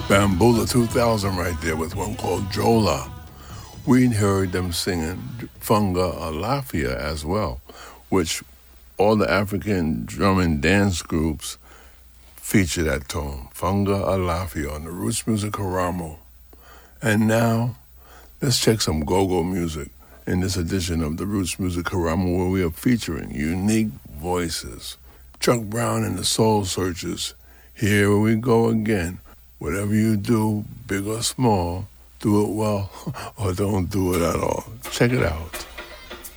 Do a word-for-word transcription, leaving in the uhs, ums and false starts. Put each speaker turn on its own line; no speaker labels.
Bambula two thousand right there with one called Jola. We heard them singing Funga Alafia as well, which all the African drum and dance groups feature that tone, Funga Alafia, on the Roots Music Karamo. And now, let's check some go-go music in this edition of the Roots Music Karamo, where we are featuring unique voices. Chuck Brown and the Soul Searchers. Here we go again. Whatever you do, big or small, do it well or don't do it at all. Check it out.